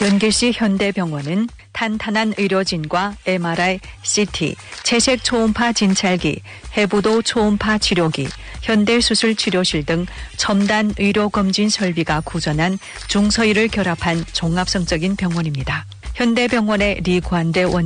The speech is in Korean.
연길시 현대병원은 탄탄한 의료진과 MRI, CT, 채색 초음파 진찰기, 해부도 초음파 치료기, 현대수술 치료실 등 첨단 의료검진 설비가 구전한 중서의를 결합한 종합성적인 병원입니다. 현대병원의 리관대 원